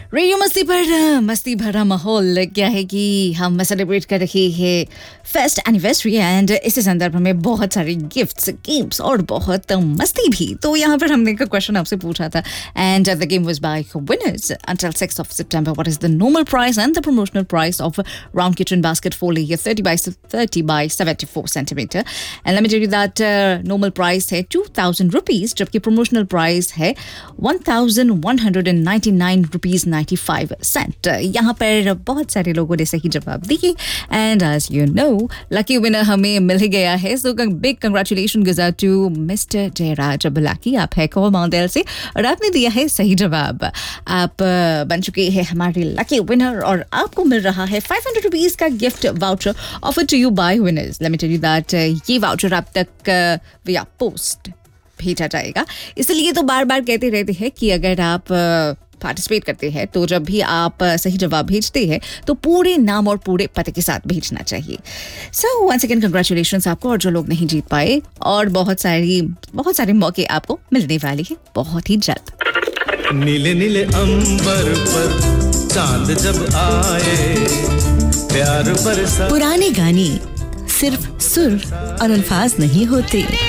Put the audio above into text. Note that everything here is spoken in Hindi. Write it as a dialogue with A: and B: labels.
A: रेडियो मस्ती पर मस्ती भरा माहौल क्या है कि हम सेलिब्रेट कर रहे हैं फर्स्ट एनिवर्सरी एंड इसी संदर्भ में बहुत सारे गिफ्ट्स गेम्स और बहुत मस्ती भी. तो यहाँ पर हमने एक क्वेश्चन आपसे पूछा था and the game was by winners until 6th of September. What is the normal price and the promotional price of round kitchen basket for layer 30 by 74 centimeter? And let me tell you that normal price है 2,000 rupees जबकि promotional price है 1,199 rupees 95 cent. यहाँ पर बहुत सारे लोगों ने सही जवाब दिए and as you know lucky winner हमें मिल गया है. So big congratulation goes out to mister Jayraj Bulaki. आप है कॉल माउंटेल से और आपने दिया है सही जवाब. आप बन चुके हैं हमारे लकी विनर और आपको मिल रहा है 500 रुपीज का gift voucher offer to you bye winners. Let me tell you that ये वाउचर आप तक विया पोस्ट भेजा जाएगा. इसलिए तो बार बार कहते रहते हैं कि अगर आप पार्टिसिपेट करते हैं तो जब भी आप सही जवाब भेजते हैं तो पूरे नाम और पूरे पते के साथ भेजना चाहिए. सो वंस अगेन कंग्रेचुलेशंस आपको और जो लोग नहीं जीत पाए और बहुत सारे मौके आपको मिलने वाले हैं बहुत ही जल्द.
B: नीले नीले अंबर पर चांद जब आए प्यार बरसा.
C: पुराने गाने सिर्फ सुर और अल्फाज नहीं होते.